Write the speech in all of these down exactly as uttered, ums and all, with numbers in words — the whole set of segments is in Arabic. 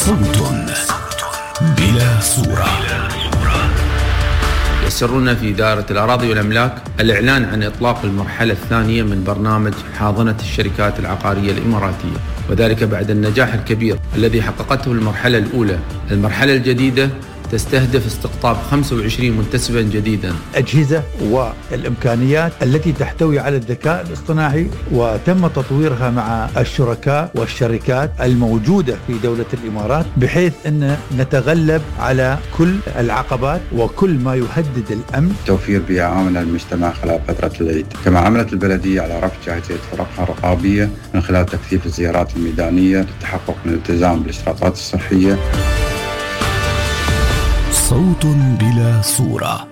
صوت بلا صورة. يسرنا في إدارة الأراضي والأملاك الإعلان عن إطلاق المرحلة الثانية من برنامج حاضنة الشركات العقارية الإماراتية، وذلك بعد النجاح الكبير الذي حققته المرحلة الأولى. المرحلة الجديدة تستهدف استقطاب خمسة وعشرين منتسبا جديدا. أجهزة والإمكانيات التي تحتوي على الذكاء الاصطناعي وتم تطويرها مع الشركاء والشركات الموجودة في دولة الإمارات، بحيث أن نتغلب على كل العقبات وكل ما يهدد الأمن. توفير بيئة آمنة للمجتمع خلال فترة العيد. كما عملت البلدية على رفع جاهزية فرقها الرقابية من خلال تكثيف الزيارات الميدانية للتحقق من الالتزام بالإشراطات الصحية. صوت بلا صورة.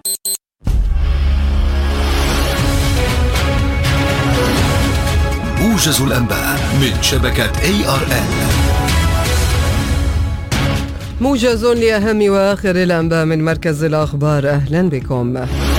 موجز الأنباء من شبكة إيه آر إن. موجز لأهم وآخر الأنباء من مركز الأخبار. أهلا بكم.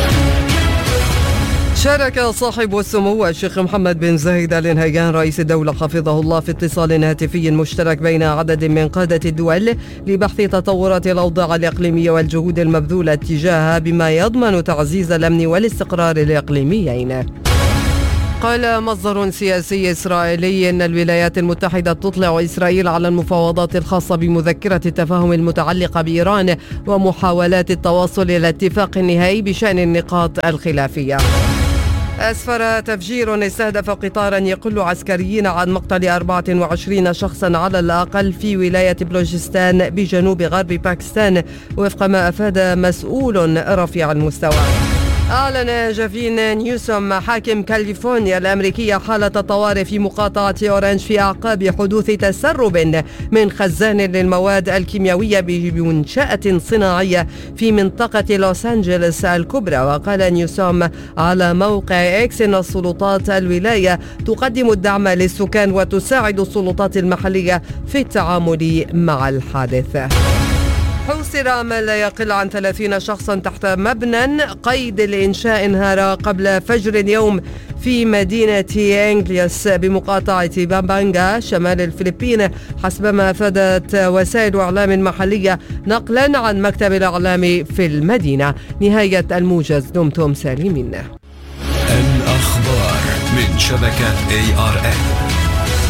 شارك صاحب السمو الشيخ محمد بن زايد آل نهيان رئيس الدولة حفظه الله في اتصال هاتفي مشترك بين عدد من قادة الدول لبحث تطورات الأوضاع الإقليمية والجهود المبذولة تجاهها بما يضمن تعزيز الأمن والاستقرار الإقليميين. قال مصدر سياسي إسرائيلي إن الولايات المتحدة تطلع إسرائيل على المفاوضات الخاصة بمذكرة التفاهم المتعلقة بإيران ومحاولات التوصل إلى اتفاق نهائي بشأن النقاط الخلافية. أسفر تفجير استهدف قطارا يقل عسكريين عن مقتل أربعة وعشرين شخصا على الأقل في ولاية بلوچستان بجنوب غرب باكستان، وفق ما أفاد مسؤول رفيع المستوى. أعلن جافين نيوسوم حاكم كاليفورنيا الأمريكية حالة طوارئ في مقاطعة أورانج في أعقاب حدوث تسرب من خزان للمواد الكيميائية بمنشأة صناعية في منطقة لوس أنجلوس الكبرى. وقال نيوسوم على موقع إكس أن السلطات الولاية تقدم الدعم للسكان وتساعد السلطات المحلية في التعامل مع الحادث. حوصر ما لا يقل عن ثلاثين شخصا تحت مبنى قيد الإنشاء انهار قبل فجر اليوم في مدينة إنجليوس بمقاطعة بامبانغا شمال الفلبين، حسب ما أفادت وسائل إعلام محلية نقلا عن مكتب الإعلام في المدينة. نهاية الموجز، دمتم سالمين. الأخبار من شبكة إيه آر إن.